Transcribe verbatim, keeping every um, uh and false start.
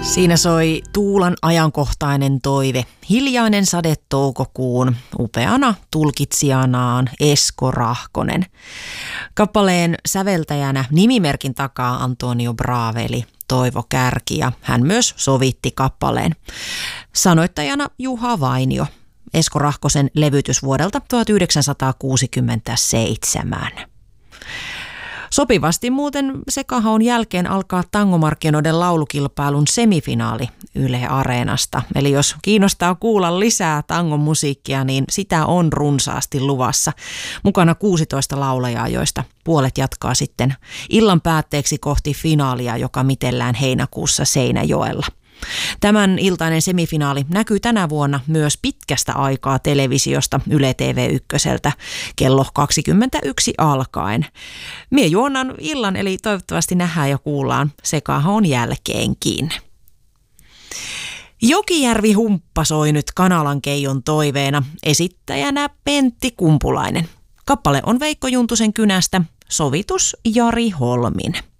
Siinä soi Tuulan ajankohtainen toive, hiljainen sade toukokuun, upeana tulkitsijanaan Esko Rahkonen. Kappaleen säveltäjänä nimimerkin takaa Antonio Braveli, Toivo Kärki, ja hän myös sovitti kappaleen. Sanoittajana Juha Vainio. Esko Rahkosen levytys vuodelta tuhatyhdeksänsataakuusikymmentäseitsemän. Sopivasti muuten sekahaun jälkeen alkaa tangomarkkinoiden laulukilpailun semifinaali Yle Areenasta. Eli jos kiinnostaa kuulla lisää tangon musiikkia, niin sitä on runsaasti luvassa. Mukana kuusitoista laulajaa, joista puolet jatkaa sitten illan päätteeksi kohti finaalia, joka mitellään heinäkuussa Seinäjoella. Tämän iltainen semifinaali näkyy tänä vuonna myös pitkästä aikaa televisiosta Yle T V ykköseltä kello kaksikymmentäyksi alkaen. Mie juonan illan, eli toivottavasti nähdään ja kuullaan sekahaun jälkeenkin. Jokijärvi Humppa soi nyt Kanalan Keijon toiveena, esittäjänä Pentti Kumpulainen. Kappale on Veikko Juntusen kynästä, sovitus Jari Holmin.